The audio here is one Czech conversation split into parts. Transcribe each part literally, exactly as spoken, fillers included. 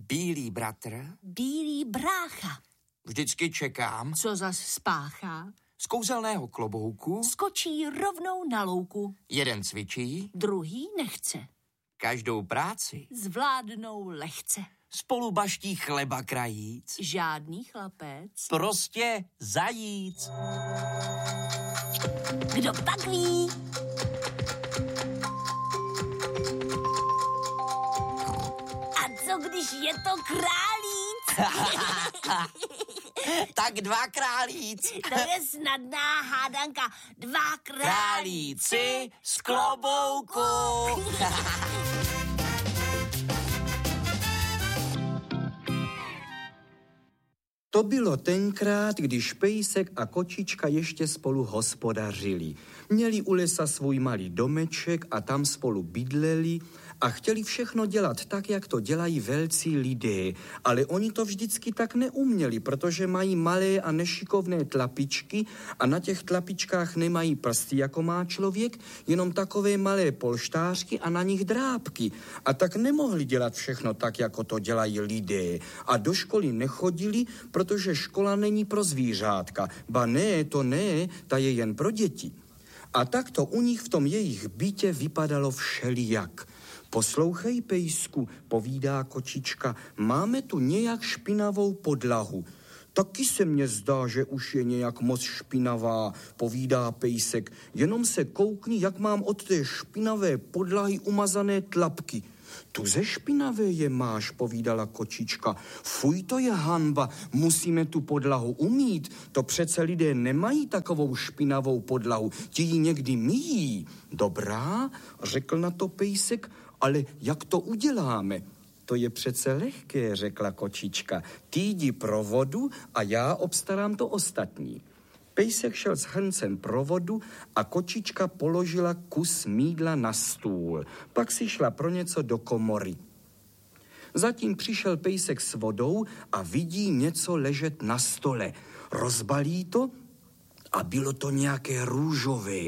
Bílý bratr? Bílý brácha. Vždycky čekám. Co zas spáchá? Z kouzelného klobouku skočí rovnou na louku. Jeden cvičí, druhý nechce. Každou práci zvládnou lehce. Spolu baští chleba krajíc. Žádný chlapec. Prostě zajíc. Kdo pak ví? A co když je to králíc? Tak dva králíc. To je snadná hádanka. Dva králíci, králíci z klobouku. To bylo tenkrát, když Pejsek a Kočička ještě spolu hospodařili. Měli u lesa svůj malý domeček a tam spolu bydleli a chtěli všechno dělat tak, jak to dělají velcí lidé. Ale oni to vždycky tak neuměli, protože mají malé a nešikovné tlapičky a na těch tlapičkách nemají prsty, jako má člověk, jenom takové malé polštářky a na nich drápky. A tak nemohli dělat všechno tak, jako to dělají lidé. A do školy nechodili, protože škola není pro zvířátka. Ba ne, to ne, ta je jen pro děti. A tak to u nich v tom jejich bytě vypadalo všelijak. Poslouchej, Pejsku, povídá Kočička, máme tu nějak špinavou podlahu. Taky se mně zdá, že už je nějak moc špinavá, povídá Pejsek. Jenom se koukni, jak mám od té špinavé podlahy umazané tlapky. Tu ze špinavé je máš, povídala Kočička. Fuj, to je hanba, musíme tu podlahu umýt. To přece lidé nemají takovou špinavou podlahu, ti ji někdy myjí. Dobrá, řekl na to Pejsek, ale jak to uděláme? To je přece lehké, řekla Kočička. Ty jdi pro vodu a já obstarám to ostatní. Pejsek šel s hrncem pro vodu a Kočička položila kus mýdla na stůl. Pak si šla pro něco do komory. Zatím přišel Pejsek s vodou a vidí něco ležet na stole. Rozbalí to a bylo to nějaké růžové.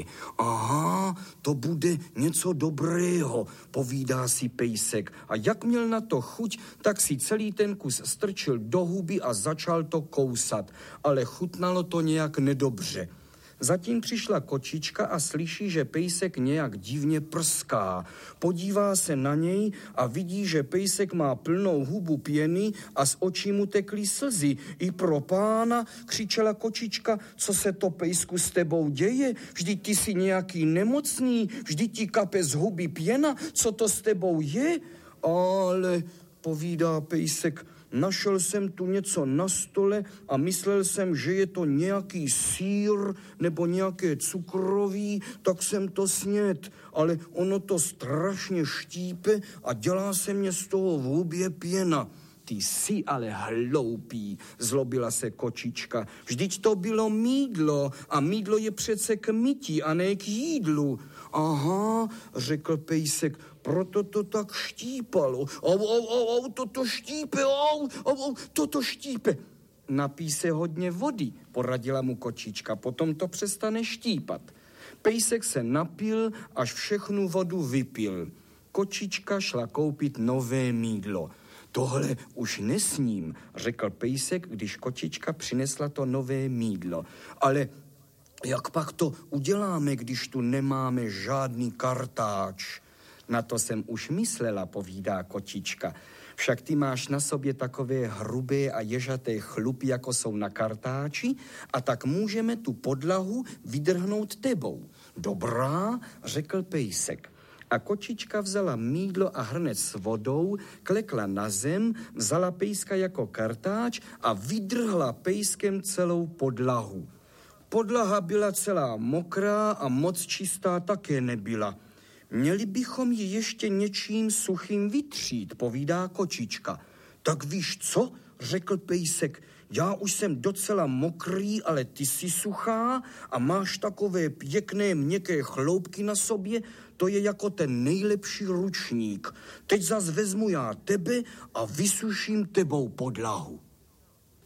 Aha, to bude něco dobrého, povídá si Pejsek. A jak měl na to chuť, tak si celý ten kus strčil do huby a začal to kousat. Ale chutnalo to nějak nedobře. Zatím přišla Kočička a slyší, že Pejsek nějak divně prská. Podívá se na něj a vidí, že Pejsek má plnou hubu pěny a z očí mu tekly slzy. I pro pána, křičela Kočička, co se to, Pejsku, s tebou děje? Vždyť ty jsi nějaký nemocný, vždyť ti kape z huby pěna, co to s tebou je? Ale, povídá Pejsek, našel jsem tu něco na stole a myslel jsem, že je to nějaký sýr nebo nějaké cukroví, tak jsem to snědl, ale ono to strašně štípe a dělá se mě z toho v hubě pěna. Ty jsi ale hloupý, zlobila se Kočička. Vždyť to bylo mýdlo a mýdlo je přece k mytí a ne k jídlu. Aha, řekl Pejsek, proto to tak štípalo. Au, au, au, au, toto štípe, au, au, au, toto štípe. Napij se hodně vody, poradila mu Kočička, potom to přestane štípat. Pejsek se napil, až všechnu vodu vypil. Kočička šla koupit nové mýdlo. Tohle už nesním, řekl Pejsek, když Kočička přinesla to nové mýdlo. Ale jak pak to uděláme, když tu nemáme žádný kartáč? Na to jsem už myslela, povídá Kočička. Však ty máš na sobě takové hrubé a ježaté chlupy, jako jsou na kartáči, a tak můžeme tu podlahu vydrhnout tebou. Dobrá, řekl Pejsek. A Kočička vzala mýdlo a hrnec s vodou, klekla na zem, vzala Pejska jako kartáč a vydrhla Pejskem celou podlahu. Podlaha byla celá mokrá a moc čistá také nebyla. Měli bychom ji ještě něčím suchým vytřít, povídá Kočička. Tak víš co, řekl Pejsek, já už jsem docela mokrý, ale ty jsi suchá a máš takové pěkné měkké chloupky na sobě, to je jako ten nejlepší ručník. Teď zas vezmu já tebe a vysuším tebou podlahu.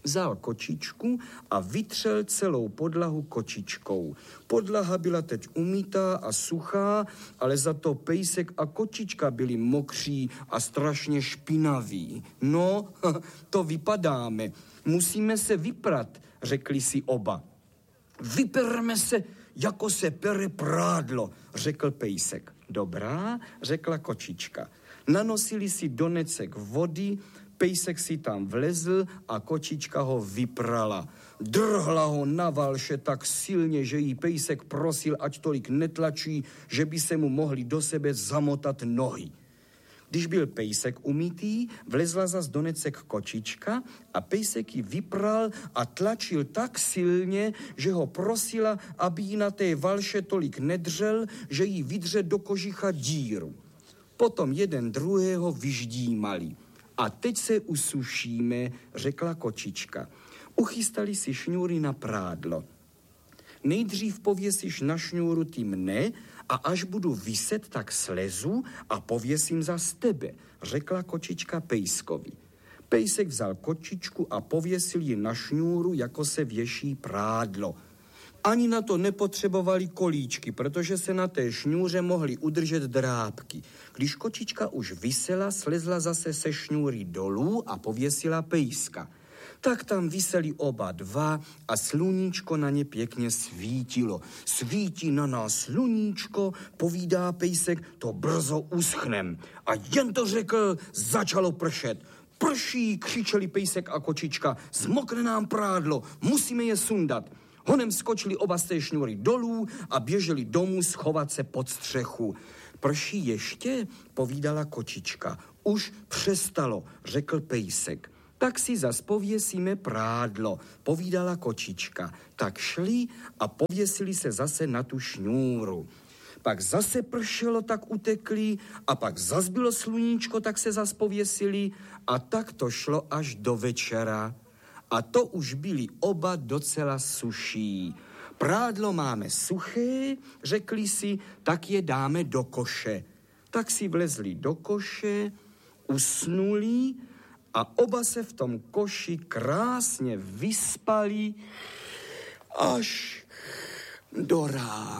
Vzal kočičku a vytřel celou podlahu kočičkou. Podlaha byla teď umytá a suchá, ale za to pejsek a kočička byli mokří a strašně špinaví. No, to vypadáme. Musíme se vyprat, řekli si oba. Vypereme se, jako se pere prádlo, řekl pejsek. Dobrá, řekla kočička. Nanosili si donecek vody, pejsek si tam vlezl a kočička ho vyprala. Drhla ho na valše tak silně, že jí pejsek prosil, ať tolik netlačí, že by se mu mohli do sebe zamotat nohy. Když byl pejsek umytý, vlezla zas donecek kočička a pejsek ji vypral a tlačil tak silně, že ho prosila, aby jí na té valše tolik nedřel, že jí vydře do kožicha díru. Potom jeden druhého vyždímali. A teď se usušíme, řekla kočička. Uchystali si šňůry na prádlo. Nejdřív pověsíš na šňůru ty mne a až budu viset, tak slezu a pověsím zas tebe, řekla kočička pejskovi. Pejsek vzal kočičku a pověsil ji na šňůru, jako se věší prádlo. Ani na to nepotřebovali kolíčky, protože se na té šňůře mohly udržet drápky. Když kočička už visela, slezla zase se šňůry dolů a pověsila pejska. Tak tam viseli oba dva a sluníčko na ně pěkně svítilo. Svítí na nás sluníčko, povídá pejsek, to brzo uschnem. A jen to řekl, začalo pršet. Prší, křičeli pejsek a kočička, zmokne nám prádlo, musíme je sundat. Honem skočili oba z té šňůry dolů a běželi domů schovat se pod střechu. Prší ještě, povídala kočička. Už přestalo, řekl pejsek. Tak si zas pověsíme prádlo, povídala kočička. Tak šli a pověsili se zase na tu šňůru. Pak zase pršelo, tak utekli a pak zas bylo sluníčko, tak se zas pověsili a tak to šlo až do večera. A to už byli oba docela suší. Prádlo máme suché, řekli si, tak je dáme do koše. Tak si vlezli do koše, usnuli a oba se v tom koši krásně vyspali až do rána.